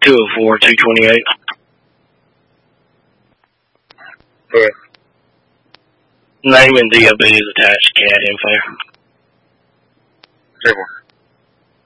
204, 228. Okay. Name and DOB is attached to CAD info. 10-4.